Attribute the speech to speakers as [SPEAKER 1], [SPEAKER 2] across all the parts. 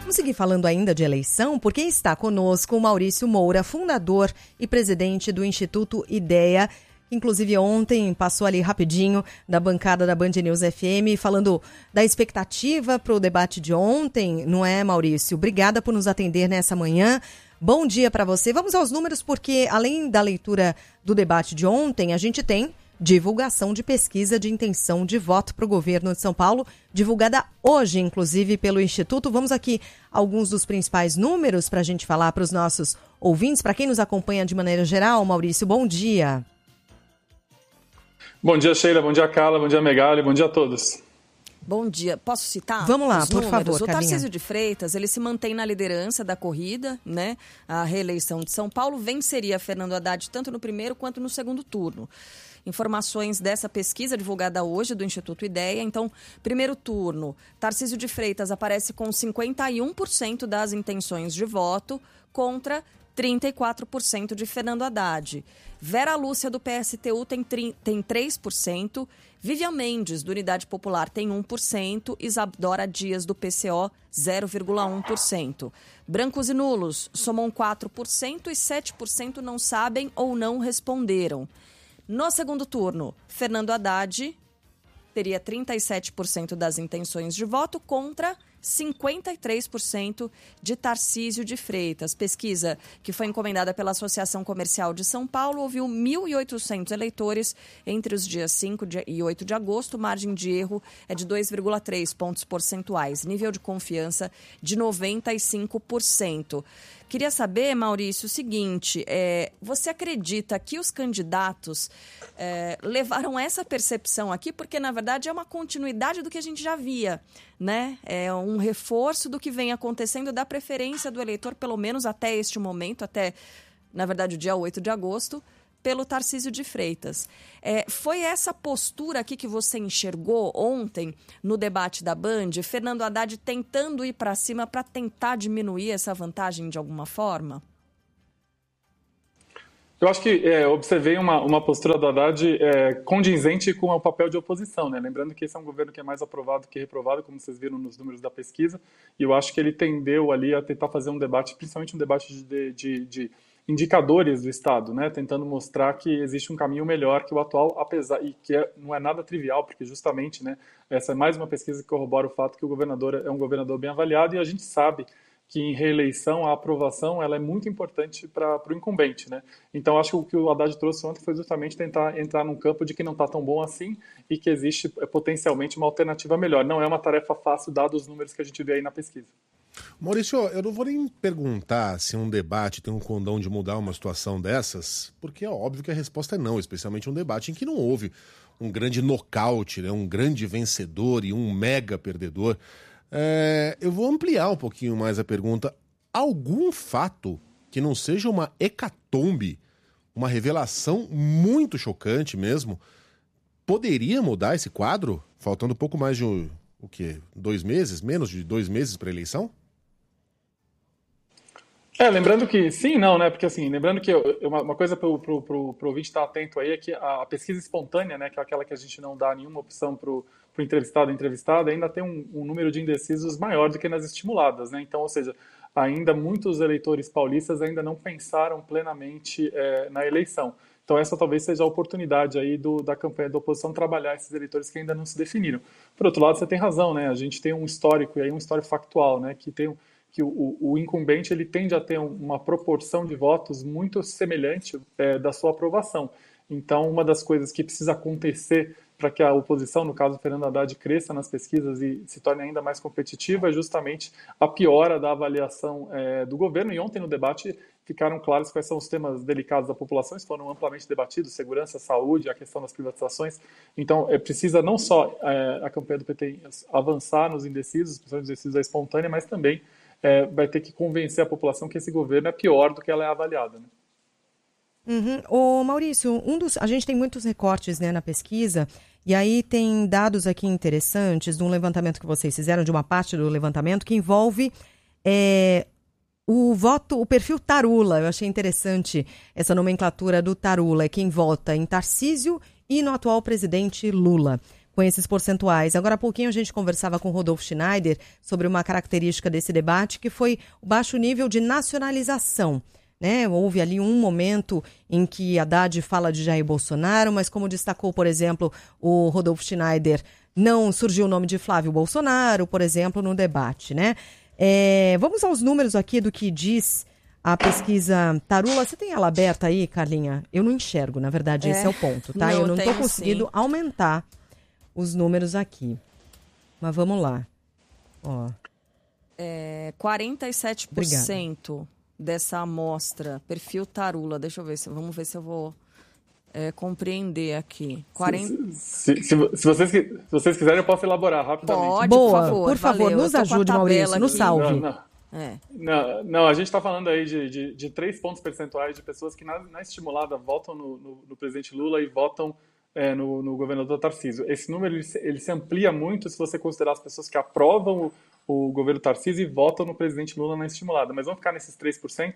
[SPEAKER 1] Vamos seguir falando ainda de eleição, porque está conosco o Maurício Moura, fundador e presidente do Instituto Ideia, que inclusive ontem passou ali rapidinho da bancada da Band News FM, falando da expectativa para o debate de ontem, não é, Maurício? Obrigada por nos atender nessa manhã. Bom dia para você. Vamos aos números, porque além da leitura do debate de ontem, a gente tem divulgação de pesquisa de intenção de voto para o governo de São Paulo, divulgada hoje, inclusive, pelo Instituto. Vamos aqui alguns dos principais números para a gente falar para os nossos ouvintes, para quem nos acompanha de maneira geral. Maurício, bom dia.
[SPEAKER 2] Bom dia, Sheila, bom dia, Carla, bom dia, Megali, bom dia a todos.
[SPEAKER 3] Bom dia. Posso citar?
[SPEAKER 1] Vamos lá,
[SPEAKER 3] os
[SPEAKER 1] por
[SPEAKER 3] números?
[SPEAKER 1] favor,
[SPEAKER 3] O
[SPEAKER 1] Carlinha.
[SPEAKER 3] Tarcísio de Freitas, ele se mantém na liderança da corrida, né? A reeleição de São Paulo venceria Fernando Haddad tanto no primeiro quanto no segundo turno. Informações dessa pesquisa divulgada hoje do Instituto Ideia. Então, primeiro turno, Tarcísio de Freitas aparece com 51% das intenções de voto contra 34% de Fernando Haddad. Vera Lúcia, do PSTU, tem 3%. Vivian Mendes, do Unidade Popular, tem 1%. Isadora Dias, do PCO, 0,1%. Brancos e nulos somam 4% e 7% não sabem ou não responderam. No segundo turno, Fernando Haddad teria 37% das intenções de voto contra 53% de Tarcísio de Freitas. Pesquisa que foi encomendada pela Associação Comercial de São Paulo ouviu 1.800 eleitores entre os dias 5 e 8 de agosto. Margem de erro é de 2,3 pontos percentuais. Nível de confiança de 95%. Queria saber, Maurício, o seguinte, você acredita que os candidatos levaram essa percepção aqui? Porque, na verdade, é uma continuidade do que a gente já via, né? É um reforço do que vem acontecendo da preferência do eleitor, pelo menos até este momento, até, na verdade, o dia 8 de agosto, pelo Tarcísio de Freitas. Foi essa postura aqui que você enxergou ontem no debate da Band, Fernando Haddad tentando ir para cima para tentar diminuir essa vantagem de alguma forma?
[SPEAKER 2] Eu acho que observei uma postura do Haddad condizente com o papel de oposição, né? Lembrando que esse é um governo que é mais aprovado que reprovado, como vocês viram nos números da pesquisa, e eu acho que ele tendeu ali a tentar fazer um debate, principalmente um debate de indicadores do Estado, né? Tentando mostrar que existe um caminho melhor que o atual, apesar e que não é nada trivial, porque justamente, né, essa é mais uma pesquisa que corrobora o fato que o governador é um governador bem avaliado, e a gente sabe que em reeleição a aprovação ela é muito importante para o incumbente, né? Então acho que o que o Haddad trouxe ontem foi justamente tentar entrar num campo de que não está tão bom assim e que existe potencialmente uma alternativa melhor. Não é uma tarefa fácil, dados os números que a gente vê aí na pesquisa.
[SPEAKER 4] Maurício, eu não vou nem perguntar se um debate tem um condão de mudar uma situação dessas, porque é óbvio que a resposta é não, especialmente um debate em que não houve um grande nocaute, né, um grande vencedor e um mega perdedor. Eu vou ampliar um pouquinho mais a pergunta. Algum fato que não seja uma hecatombe, uma revelação muito chocante mesmo, poderia mudar esse quadro? Faltando pouco mais de 2 meses? Menos de 2 meses para a eleição?
[SPEAKER 2] Lembrando que sim, não, né? Porque assim, lembrando que uma coisa para o ouvinte estar atento aí é que a pesquisa espontânea, né, que é aquela que a gente não dá nenhuma opção para o entrevistado ou entrevistada, ainda tem um número de indecisos maior do que nas estimuladas, né? Então, ou seja, ainda muitos eleitores paulistas ainda não pensaram plenamente na eleição. Então essa talvez seja a oportunidade aí da campanha da oposição trabalhar esses eleitores que ainda não se definiram. Por outro lado, você tem razão, né? A gente tem um histórico, e aí um histórico factual, né? Que o incumbente ele tende a ter uma proporção de votos muito semelhante da sua aprovação. Então, uma das coisas que precisa acontecer para que a oposição, no caso Fernando Haddad, cresça nas pesquisas e se torne ainda mais competitiva é justamente a piora da avaliação do governo. E ontem no debate ficaram claros quais são os temas delicados da população, eles foram amplamente debatidos, segurança, saúde, a questão das privatizações. Então, precisa não só a campanha do PT avançar nos indecisos, principalmente os indecisos da espontânea, mas também vai ter que convencer a população que esse governo é pior do que ela é avaliada, né?
[SPEAKER 1] Ô Maurício, a gente tem muitos recortes, né, na pesquisa, e aí tem dados aqui interessantes de um levantamento que vocês fizeram, de uma parte do levantamento, que envolve o perfil Tarula. Eu achei interessante essa nomenclatura do Tarula, quem vota em Tarcísio e no atual presidente Lula. com esses percentuais. Agora há pouquinho a gente conversava com o Rodolfo Schneider sobre uma característica desse debate, que foi o baixo nível de nacionalização. Né? Houve ali um momento em que Haddad fala de Jair Bolsonaro, mas como destacou, por exemplo, o Rodolfo Schneider, não surgiu o nome de Flávio Bolsonaro, por exemplo, no debate. Né? Vamos aos números aqui do que diz a pesquisa Tarula. Você tem ela aberta aí, Carlinha? Eu não enxergo, na verdade, esse é o ponto, tá? Eu não estou conseguindo aumentar os números aqui. Mas vamos lá. Ó.
[SPEAKER 3] 47%
[SPEAKER 1] Obrigada.
[SPEAKER 3] Dessa amostra, perfil Tarula. Deixa eu ver, vamos ver se eu vou compreender aqui.
[SPEAKER 2] Se vocês quiserem, eu posso elaborar rapidamente.
[SPEAKER 3] Pode,
[SPEAKER 1] Boa,
[SPEAKER 3] por favor,
[SPEAKER 1] nos ajude, Maurício, nos salve.
[SPEAKER 2] Não, a gente está falando aí de 3 pontos percentuais de pessoas que na estimulada votam no presidente Lula e votam no governador Tarcísio. Esse número ele se amplia muito se você considerar as pessoas que aprovam o governo Tarcísio e votam no presidente Lula na estimulada. Mas vamos ficar nesses 3%,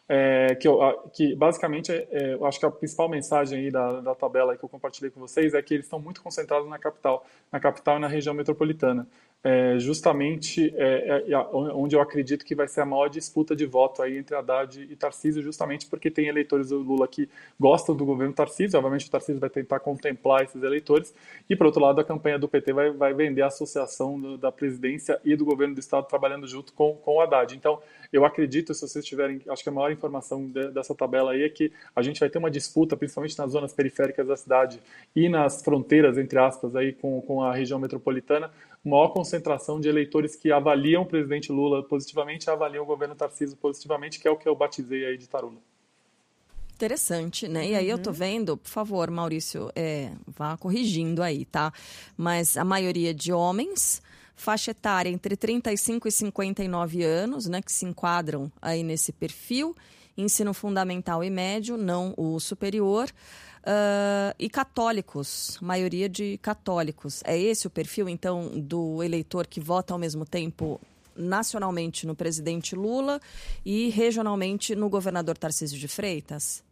[SPEAKER 2] que basicamente, eu acho que a principal mensagem aí da tabela que eu compartilhei com vocês é que eles estão muito concentrados na capital e na região metropolitana. Justamente onde eu acredito que vai ser a maior disputa de voto aí entre Haddad e Tarcísio, justamente porque tem eleitores do Lula que gostam do governo Tarcísio. Obviamente o Tarcísio vai tentar contemplar esses eleitores, e por outro lado a campanha do PT vai vender a associação da presidência e do governo do estado trabalhando junto com o Haddad. Então eu acredito, se vocês tiverem, acho que a maior informação dessa tabela aí é que a gente vai ter uma disputa, principalmente nas zonas periféricas da cidade e nas fronteiras, entre aspas, aí com a região metropolitana, maior concentração de eleitores que avaliam o presidente Lula positivamente e avaliam o governo Tarcísio positivamente, que é o que eu batizei aí de Tarula.
[SPEAKER 3] Interessante, né? E aí eu tô vendo, por favor, Maurício, vá corrigindo aí, tá? Mas a maioria de homens, faixa etária entre 35 e 59 anos, né? Que se enquadram aí nesse perfil, ensino fundamental e médio, não o superior. E católicos, maioria de católicos. É esse o perfil, então, do eleitor que vota ao mesmo tempo nacionalmente no presidente Lula e regionalmente no governador Tarcísio de Freitas?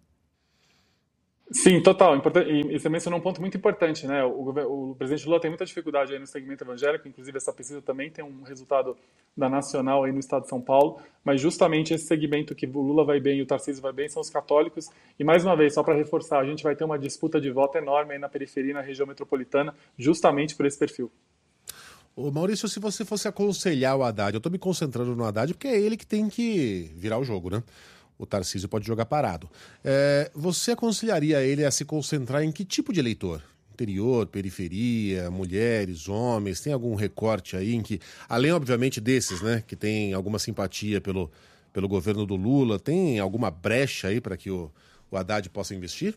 [SPEAKER 2] Sim, total. E você mencionou um ponto muito importante, né? O presidente Lula tem muita dificuldade aí no segmento evangélico, inclusive essa pesquisa também tem um resultado da Nacional aí no estado de São Paulo, mas justamente esse segmento que o Lula vai bem e o Tarcísio vai bem são os católicos. E mais uma vez, só para reforçar, a gente vai ter uma disputa de voto enorme aí na periferia e na região metropolitana, justamente por esse perfil.
[SPEAKER 4] Ô Maurício, se você fosse aconselhar o Haddad, eu estou me concentrando no Haddad porque é ele que tem que virar o jogo, né? O Tarcísio pode jogar parado. Você aconselharia ele a se concentrar em que tipo de eleitor? Interior, periferia, mulheres, homens? Tem algum recorte aí em que, além, obviamente, desses, né, que tem alguma simpatia pelo governo do Lula, tem alguma brecha aí para que o Haddad possa investir?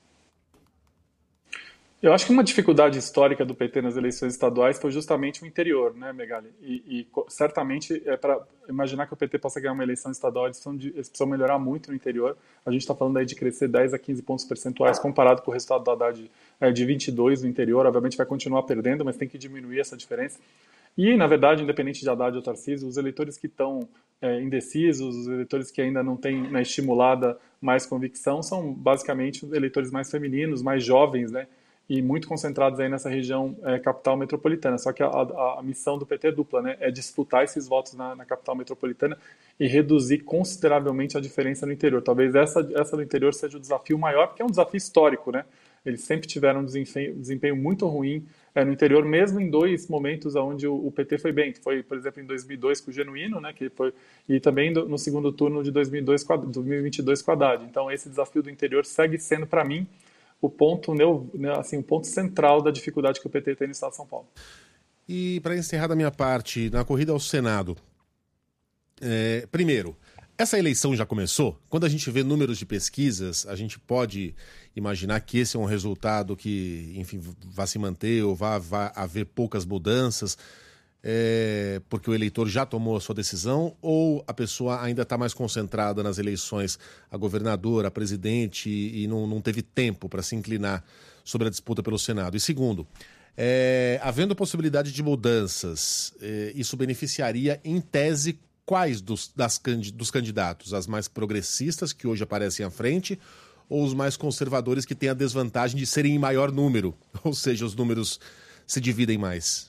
[SPEAKER 2] Eu acho que uma dificuldade histórica do PT nas eleições estaduais foi justamente o interior, né, Megali? E certamente, para imaginar que o PT possa ganhar uma eleição estadual, eles precisam melhorar muito no interior. A gente está falando aí de crescer 10 a 15 pontos percentuais comparado com o resultado do Haddad de 22 no interior. Obviamente vai continuar perdendo, mas tem que diminuir essa diferença. E, na verdade, independente de Haddad ou Tarcísio, os eleitores que estão indecisos, os eleitores que ainda não têm na estimulada mais convicção, são basicamente eleitores mais femininos, mais jovens, né? E muito concentrados aí nessa região capital metropolitana. Só que a missão do PT é dupla, né? É disputar esses votos na capital metropolitana e reduzir consideravelmente a diferença no interior. Talvez essa do interior seja o desafio maior, porque é um desafio histórico, né? Eles sempre tiveram um desempenho muito ruim no interior, mesmo em 2 momentos onde o PT foi bem, que foi, por exemplo, em 2002 com o Genuíno, né? E também no segundo turno de 2022 com o Haddad. Então, esse desafio do interior segue sendo, para mim, o ponto central da dificuldade que o PT tem no estado de São Paulo.
[SPEAKER 4] E para encerrar da minha parte, na corrida ao Senado, primeiro, essa eleição já começou? Quando a gente vê números de pesquisas, a gente pode imaginar que esse é um resultado que, enfim, vai se manter ou vai haver poucas mudanças, porque o eleitor já tomou a sua decisão, ou a pessoa ainda está mais concentrada nas eleições a governador, a presidente, e não teve tempo para se inclinar sobre a disputa pelo Senado? E segundo, havendo possibilidade de mudanças, isso beneficiaria, em tese, quais dos candidatos? As mais progressistas, que hoje aparecem à frente, ou os mais conservadores, que têm a desvantagem de serem em maior número? Ou seja, os números se dividem mais?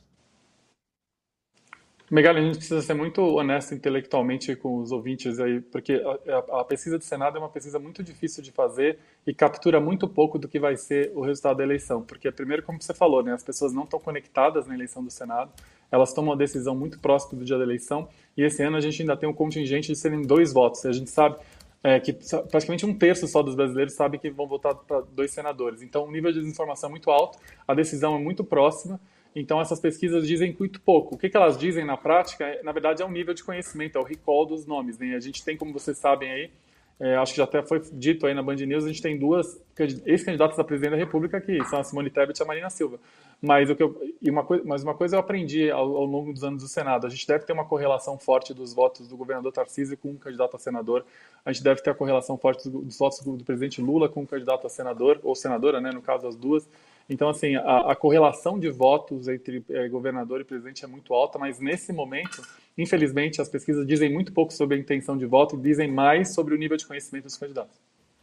[SPEAKER 2] Megali, a gente precisa ser muito honesto intelectualmente com os ouvintes aí, porque a pesquisa do Senado é uma pesquisa muito difícil de fazer e captura muito pouco do que vai ser o resultado da eleição. Porque, primeiro, como você falou, né, as pessoas não estão conectadas na eleição do Senado, elas tomam uma decisão muito próxima do dia da eleição, e esse ano a gente ainda tem um contingente de serem 2 votos. A gente sabe que praticamente 1/3 só dos brasileiros sabe que vão votar para 2 senadores. Então, o nível de desinformação é muito alto, a decisão é muito próxima. Então, essas pesquisas dizem muito pouco. O que elas dizem na prática, na verdade, é um nível de conhecimento, é o recall dos nomes, né? A gente tem, como vocês sabem aí, acho que já até foi dito aí na Band News, a gente tem 2 ex-candidatas a presidente da República, que são a Simone Tebet e a Marina Silva. Mas uma coisa eu aprendi ao longo dos anos do Senado, a gente deve ter uma correlação forte dos votos do governador Tarcísio com um candidato a senador, a gente deve ter a correlação forte dos votos do presidente Lula com um candidato a senador, ou senadora, né, no caso as duas. Então, assim, a correlação de votos entre governador e presidente é muito alta, mas nesse momento, infelizmente, as pesquisas dizem muito pouco sobre a intenção de voto e dizem mais sobre o nível de conhecimento dos candidatos.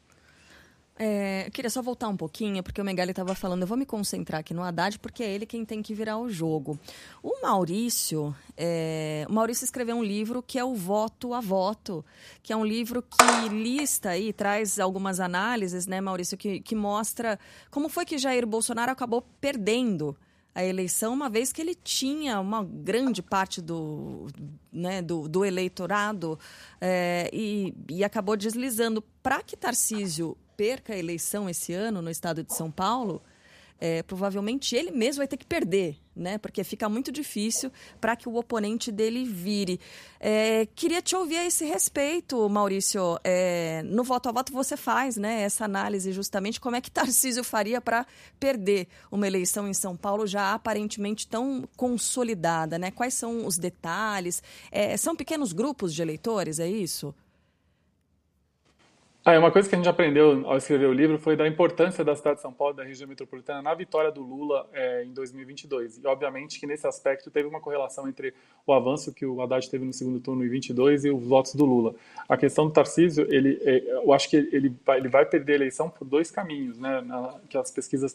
[SPEAKER 3] Eu queria só voltar um pouquinho, porque o Megali estava falando, eu vou me concentrar aqui no Haddad, porque é ele quem tem que virar o jogo. O Maurício escreveu um livro que é o Voto a Voto, que é um livro que lista e traz algumas análises, né, Maurício, que mostra como foi que Jair Bolsonaro acabou perdendo a eleição, uma vez que ele tinha uma grande parte do eleitorado e acabou deslizando. Para que Tarcísio perca a eleição esse ano no estado de São Paulo, provavelmente ele mesmo vai ter que perder, né? Porque fica muito difícil para que o oponente dele vire. Queria te ouvir a esse respeito, Maurício. No Voto a Voto você faz, né, essa análise justamente como é que Tarcísio faria para perder uma eleição em São Paulo já aparentemente tão consolidada, né? Quais são os detalhes? São pequenos grupos de eleitores, é isso?
[SPEAKER 2] Uma coisa que a gente aprendeu ao escrever o livro foi da importância da cidade de São Paulo e da região metropolitana na vitória do Lula em 2022. E, obviamente, que nesse aspecto teve uma correlação entre o avanço que o Haddad teve no segundo turno em 22 e os votos do Lula. A questão do Tarcísio, eu acho que ele vai perder a eleição por 2 caminhos, né, que as pesquisas